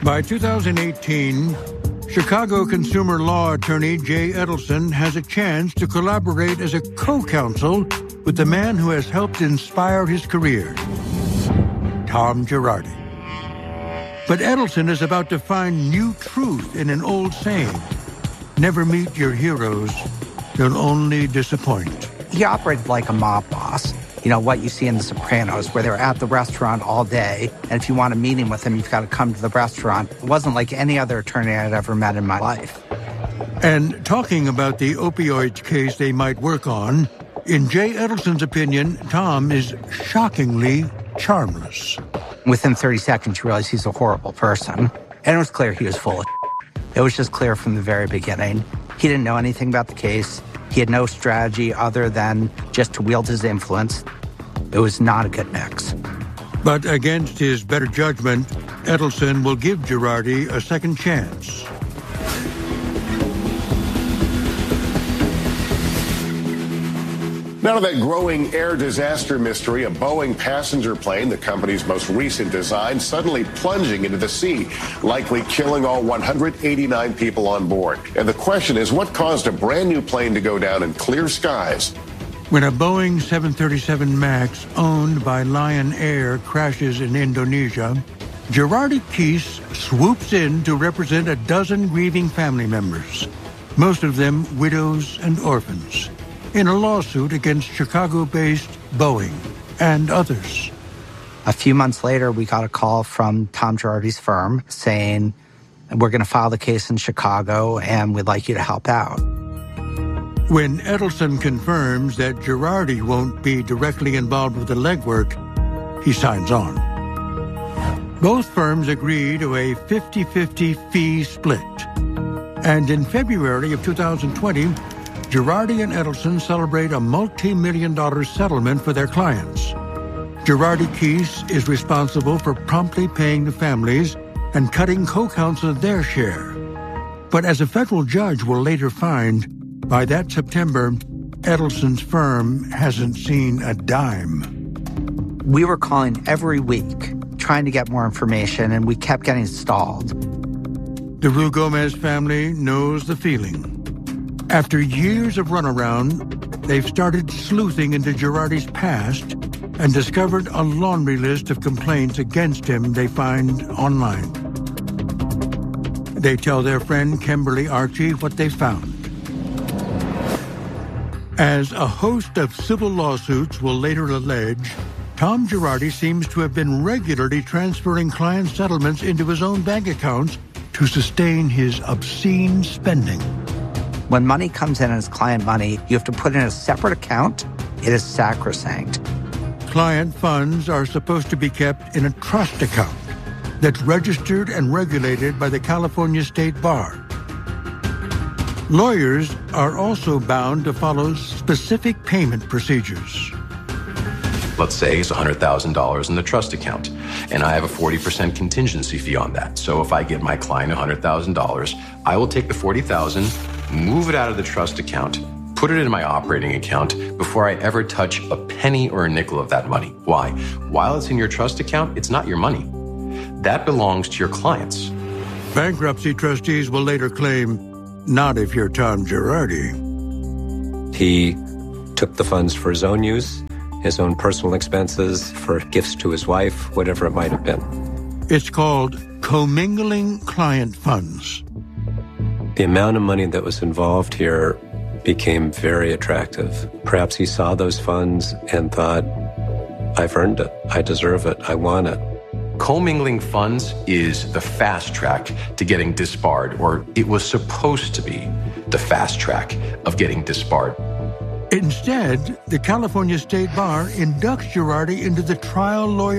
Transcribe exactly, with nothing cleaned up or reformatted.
By two thousand eighteen, Chicago consumer law attorney Jay Edelson has a chance to collaborate as a co-counsel with the man who has helped inspire his career, Tom Girardi. But Edelson is about to find new truth in an old saying: never meet your heroes, they'll only disappoint. He operated like a mob boss. You know, what you see in The Sopranos, where they're at the restaurant all day, and if you want a meeting with him, you've got to come to the restaurant. It wasn't like any other attorney I'd ever met in my life. And talking about the opioids case they might work on, in Jay Edelson's opinion, Tom is shockingly charmless. Within thirty seconds, you realize he's a horrible person. And it was clear he was full of shit. It was just clear from the very beginning. He didn't know anything about the case. He had no strategy other than just to wield his influence. It was not a good mix. But against his better judgment, Edelson will give Girardi a second chance. Now to that growing air disaster mystery, a Boeing passenger plane, the company's most recent design, suddenly plunging into the sea, likely killing all one hundred eighty-nine people on board. And the question is, what caused a brand new plane to go down in clear skies? When a Boeing seven thirty-seven MAX owned by Lion Air crashes in Indonesia, Girardi Keese swoops in to represent a dozen grieving family members, most of them widows and orphans, in a lawsuit against Chicago-based Boeing and others. A few months later, we got a call from Tom Girardi's firm saying, we're going to file the case in Chicago and we'd like you to help out. When Edelson confirms that Girardi won't be directly involved with the legwork, he signs on. Both firms agree to a fifty-fifty fee split. And in February of two thousand twenty, Girardi and Edelson celebrate a multi-million dollar settlement for their clients. Girardi Keese is responsible for promptly paying the families and cutting co-counsel their share. But as a federal judge will later find, by that September, Edelson's firm hasn't seen a dime. We were calling every week, trying to get more information, and we kept getting stalled. The Ruigomez family knows the feeling. After years of runaround, they've started sleuthing into Girardi's past and discovered a laundry list of complaints against him they find online. They tell their friend Kimberly Archie what they found. As a host of civil lawsuits will later allege, Tom Girardi seems to have been regularly transferring client settlements into his own bank accounts to sustain his obscene spending. When money comes in as client money, you have to put in a separate account. It is sacrosanct. Client funds are supposed to be kept in a trust account that's registered and regulated by the California State Bar. Lawyers are also bound to follow specific payment procedures. Let's say it's one hundred thousand dollars in the trust account, and I have a forty percent contingency fee on that. So if I get my client one hundred thousand dollars, I will take the forty thousand dollars, move it out of the trust account, put it in my operating account before I ever touch a penny or a nickel of that money. Why? While it's in your trust account, it's not your money. That belongs to your clients. Bankruptcy trustees will later claim, not if you're Tom Girardi. He took the funds for his own use, his own personal expenses, for gifts to his wife, whatever it might have been. It's called commingling client funds. The amount of money that was involved here became very attractive. Perhaps he saw those funds and thought, I've earned it. I deserve it. I want it. Commingling funds is the fast track to getting disbarred, or it was supposed to be the fast track of getting disbarred. Instead, the California State Bar inducts Girardi into the trial lawyer